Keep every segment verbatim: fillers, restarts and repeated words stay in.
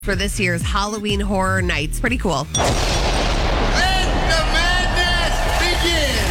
for this year's Halloween Horror Nights. Pretty cool. Let the madness begin!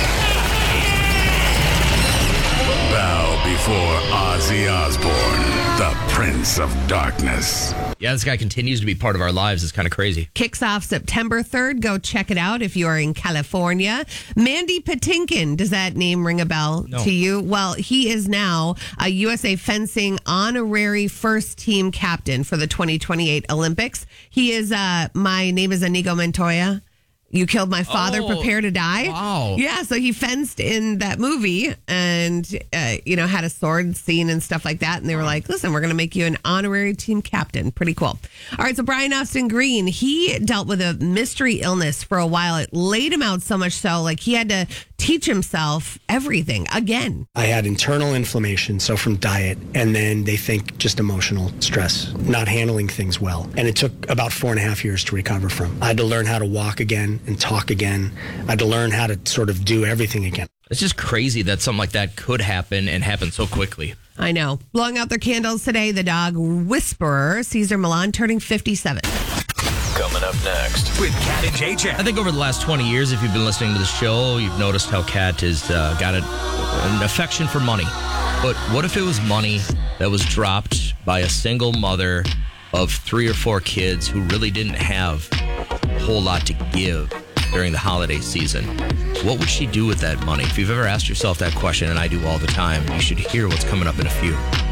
Bow before Ozzy Osbourne, the Prince of Darkness. Yeah, this guy continues to be part of our lives. It's kind of crazy. Kicks off September third. Go check it out if you are in California. Mandy Patinkin. Does that name ring a bell No. to you? Well, he is now a U S A fencing honorary first team captain for the twenty twenty-eight Olympics. He is, uh, my name is Inigo Montoya. You killed my father, Oh, prepare to die. wow. Yeah, so he fenced in that movie and, uh, you know, had a sword scene and stuff like that. And they were like, listen, we're going to make you an honorary team captain. Pretty cool. All right, so Brian Austin Green, he dealt with a mystery illness for a while. It laid him out so much so, like he had to teach himself everything again. I had internal inflammation, so from diet, and then they think just emotional stress, not handling things well. And it took about four and a half years to recover from. I had to learn how to walk again and talk again. I had to learn how to sort of do everything again. It's just crazy that something like that could happen and happen so quickly. I know. Blowing out their candles today, the dog whisperer, Cesar Millan, turning fifty-seven. Coming up next with Cat and J J. I think over the last twenty years, if you've been listening to the show, you've noticed how Kat has uh, got a, an affection for money. But what if it was money that was dropped by a single mother of three or four kids who really didn't have a whole lot to give during the holiday season? What would she do with that money? If you've ever asked yourself that question, and I do all the time, you should hear what's coming up in a few.